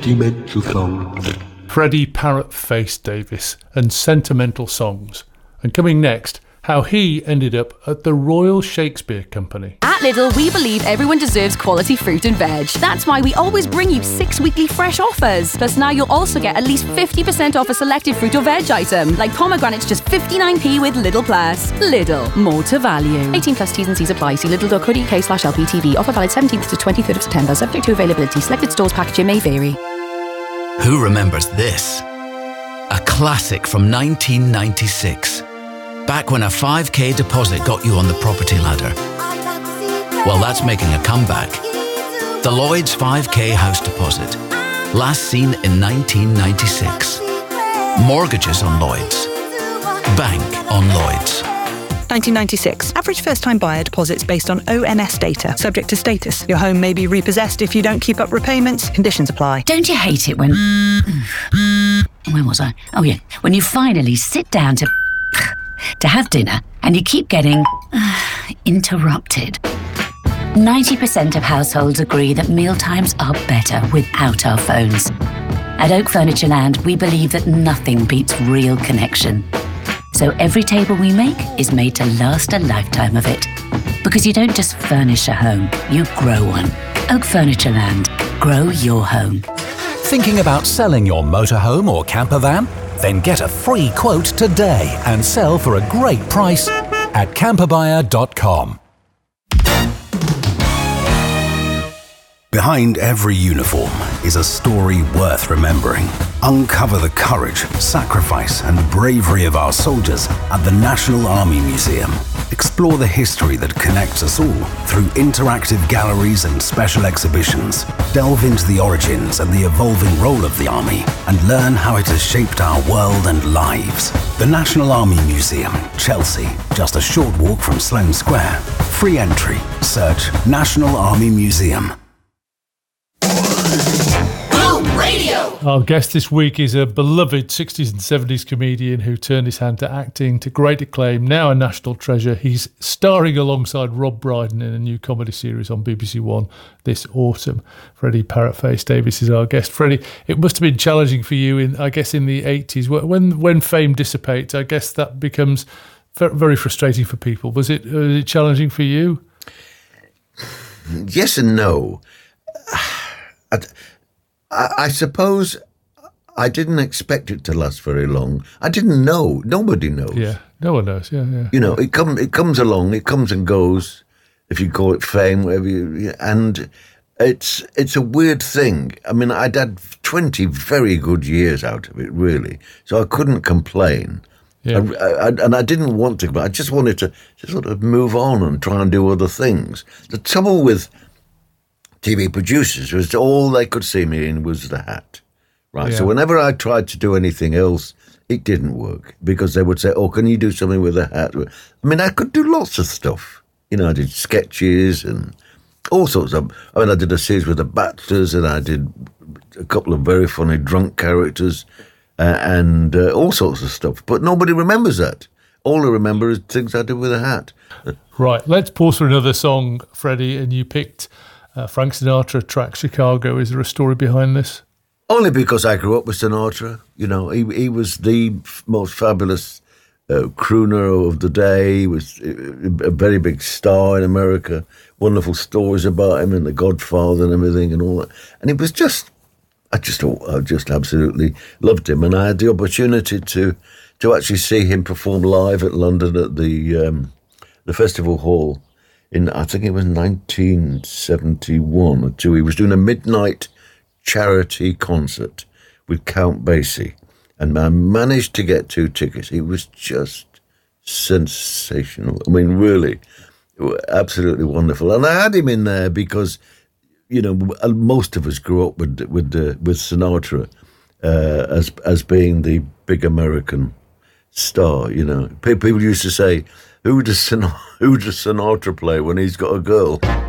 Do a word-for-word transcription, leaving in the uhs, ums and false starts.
Sentimental Songs. Freddie Parrot-Face Davies and Sentimental Songs. And coming next, how he ended up at the Royal Shakespeare Company. At Lidl, we believe everyone deserves quality fruit and veg. That's why we always bring you six weekly fresh offers. Plus now you'll also get at least fifty percent off a selected fruit or veg item, like pomegranates just fifty-nine p with Lidl Plus. Lidl, more to value. eighteen plus T's and C's apply. See lidl.co.uk slash LPTV. Offer valid seventeenth to twenty-third of September, subject to availability. Selected stores packaging may vary. Who remembers this? A classic from nineteen ninety-six. Back when a five k deposit got you on the property ladder. Well, that's making a comeback. The Lloyds five k house deposit. Last seen in nineteen ninety-six. Mortgages on Lloyds. Bank on Lloyds. nineteen ninety-six. Average first-time buyer deposits based on O N S data. Subject to status. Your home may be repossessed if you don't keep up repayments. Conditions apply. Don't you hate it when... When was I? Oh, yeah. When you finally sit down to... to have dinner and you keep getting... interrupted. ninety percent of households agree that mealtimes are better without our phones. At Oak Furnitureland, we believe that nothing beats real connection. So every table we make is made to last a lifetime of it. Because you don't just furnish a home, you grow one. Oak Furnitureland. Grow your home. Thinking about selling your motorhome or camper van? Then get a free quote today and sell for a great price at camper buyer dot com. Behind every uniform is a story worth remembering. Uncover the courage, sacrifice, and bravery of our soldiers at the National Army Museum. Explore the history that connects us all through interactive galleries and special exhibitions. Delve into the origins and the evolving role of the Army and learn how it has shaped our world and lives. The National Army Museum, Chelsea, just a short walk from Sloane Square. Free entry. Search National Army Museum. Our guest this week is a beloved sixties and seventies comedian who turned his hand to acting to great acclaim, now a national treasure. He's starring alongside Rob Brydon in a new comedy series on B B C One this autumn. Freddie Parrot-Face Davies is our guest. Freddie, it must have been challenging for you, in I guess, in the eighties. When when fame dissipates, I guess that becomes very frustrating for people. Was it, was it challenging for you? Yes and no. I, I suppose I didn't expect it to last very long. I didn't know. Nobody knows. Yeah, no one knows. Yeah, yeah. You know, it comes it comes along. It comes and goes. If you call it fame, whatever you, and it's it's a weird thing. I mean, I'd had twenty very good years out of it, really. So I couldn't complain. Yeah. I, I, and I didn't want to. But I just wanted to just sort of move on and try and do other things. The trouble with T V producers was all they could see me in was the hat, right? Yeah. So whenever I tried to do anything else, it didn't work because they would say, "Oh, can you do something with a hat?" I mean, I could do lots of stuff. You know, I did sketches and all sorts of. I mean, I did a series with the Baxters, and I did a couple of very funny drunk characters, uh, and uh, all sorts of stuff. But nobody remembers that. All I remember is things I did with a hat. Right. Let's pause for another song, Freddie, and you picked. Uh, Frank Sinatra track Chicago. Is there a story behind this? Only because I grew up with Sinatra. You know, he he was the f- most fabulous uh, crooner of the day. He was a very big star in America. Wonderful stories about him and The Godfather and everything and all that. And it was just, I just I just absolutely loved him. And I had the opportunity to to actually see him perform live at London at the um, the Festival Hall. In, I think it was nineteen seventy-one or two, he was doing a midnight charity concert with Count Basie, and I managed to get two tickets. It was just sensational. I mean, really, absolutely wonderful. And I had him in there because, you know, most of us grew up with with uh, with Sinatra uh, as as being the big American star. You know, people used to say, Who does Sinatra, who does Sinatra play when he's got a girl?